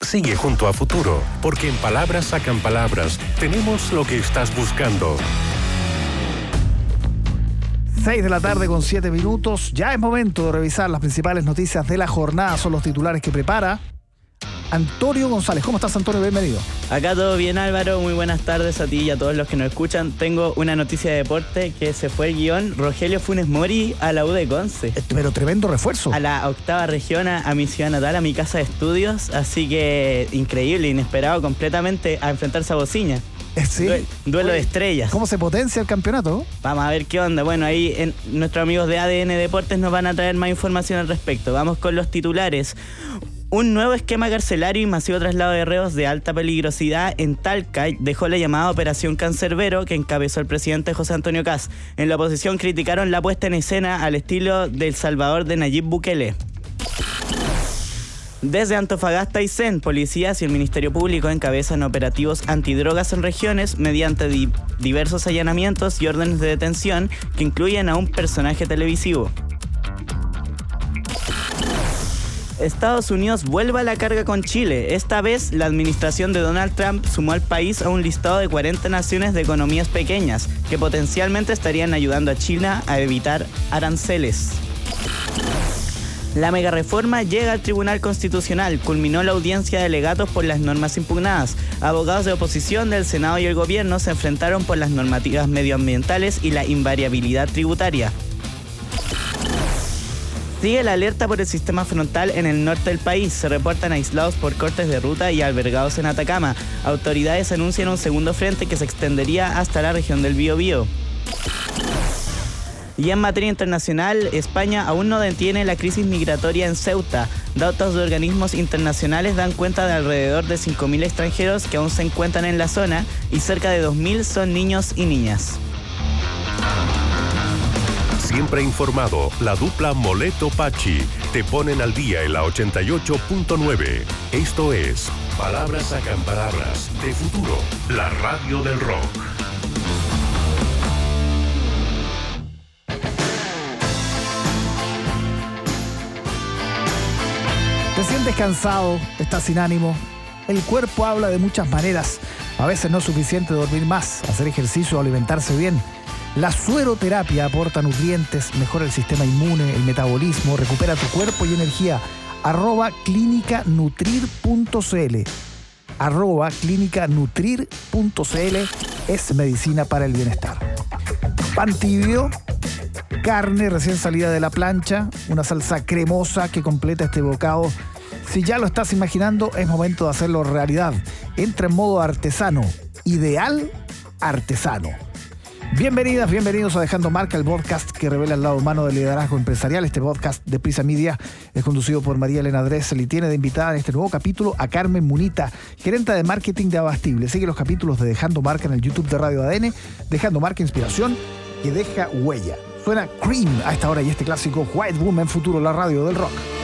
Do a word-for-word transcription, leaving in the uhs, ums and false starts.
Sigue junto a Futuro, porque en Palabras Sacan Palabras tenemos lo que estás buscando. seis de la tarde con siete minutos. Ya es momento de revisar las principales noticias de la jornada. Son los titulares que prepara Antonio González. ¿Cómo estás, Antonio? Bienvenido. Acá todo bien, Álvaro. Muy buenas tardes a ti y a todos los que nos escuchan. Tengo una noticia de deporte que se fue el guión Rogelio Funes Mori a la U de Conce. Pero tremendo refuerzo. A la octava región, a, a mi ciudad natal, a mi casa de estudios. Así que increíble, inesperado completamente a enfrentarse a Bociña. Sí. Duelo, duelo de estrellas. ¿Cómo se potencia el campeonato? Vamos a ver qué onda. Bueno, ahí en, nuestros amigos de A D N Deportes nos van a traer más información al respecto. Vamos con los titulares. Un nuevo esquema carcelario y masivo traslado de reos de alta peligrosidad en Talca dejó la llamada Operación Cancerbero que encabezó el presidente José Antonio Kast. En la oposición criticaron la puesta en escena al estilo del Salvador de Nayib Bukele. Desde Antofagasta y Sen, policías y el Ministerio Público encabezan operativos antidrogas en regiones mediante di- diversos allanamientos y órdenes de detención que incluyen a un personaje televisivo. Estados Unidos vuelve a la carga con Chile. Esta vez, la administración de Donald Trump sumó al país a un listado de cuarenta naciones de economías pequeñas que potencialmente estarían ayudando a China a evitar aranceles. La megareforma llega al Tribunal Constitucional. Culminó la audiencia de alegatos por las normas impugnadas. Abogados de oposición del Senado y el Gobierno se enfrentaron por las normativas medioambientales y la invariabilidad tributaria. Sigue la alerta por el sistema frontal en el norte del país. Se reportan aislados por cortes de ruta y albergados en Atacama. Autoridades anuncian un segundo frente que se extendería hasta la región del Biobío. Y en materia internacional, España aún no detiene la crisis migratoria en Ceuta. Datos de organismos internacionales dan cuenta de alrededor de cinco mil extranjeros que aún se encuentran en la zona y cerca de dos mil son niños y niñas. Siempre informado, la dupla Moleto-Pachi te ponen al día en la ochenta y ocho punto nueve. Esto es Palabras Sacan Palabras de Futuro, la radio del rock. Te sientes cansado, estás sin ánimo. El cuerpo habla de muchas maneras. A veces no es suficiente dormir más, hacer ejercicio o alimentarse bien. La sueroterapia aporta nutrientes, mejora el sistema inmune, el metabolismo, recupera tu cuerpo y energía. Arroba clínica nutrir punto cl. Arroba clínica nutrir punto cl es medicina para el bienestar. Pan tibio, carne recién salida de la plancha, una salsa cremosa que completa este bocado. Si ya lo estás imaginando, es momento de hacerlo realidad. Entra en modo artesano, ideal artesano. Bienvenidas, bienvenidos a Dejando Marca, el podcast que revela el lado humano del liderazgo empresarial. Este podcast de Prisa Media es conducido por María Elena Dressel y tiene de invitada en este nuevo capítulo a Carmen Munita, gerente de marketing de Abastible. Sigue los capítulos de Dejando Marca en el YouTube de Radio A D N. Dejando Marca, inspiración que deja huella. Suena Cream a esta hora y este clásico White Woman Futuro, la radio del rock.